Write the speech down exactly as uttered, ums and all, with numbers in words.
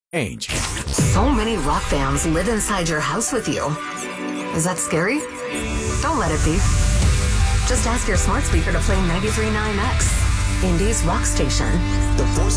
Change. So many rock fans live inside your house with you. Is that scary? Don't let it be. Just ask your smart speaker to play ninety-three point nine X, Indy's rock station. The Voice